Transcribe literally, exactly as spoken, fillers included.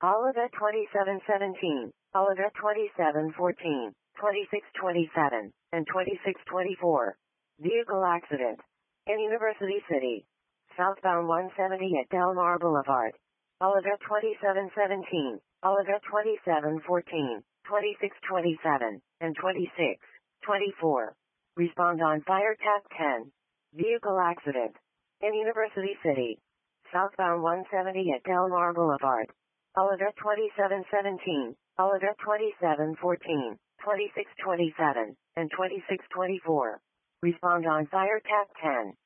Olivet twenty-seven seventeen, Olivet twenty-seven fourteen, twenty-six twenty-seven, and twenty-six twenty-four. Vehicle accident. In University City. Southbound one seventy at Del Mar Boulevard. Olivet twenty-seven seventeen, Olivet twenty-seven fourteen, twenty-six twenty-seven, and twenty-six twenty-four. Respond on Fire Tap ten. Vehicle accident. In University City. Southbound one seventy at Del Mar Boulevard. Olivet twenty-seven seventeen, Olivet twenty-seven fourteen, twenty-six twenty-seven, and twenty-six twenty-four. Respond on Fire Tap ten.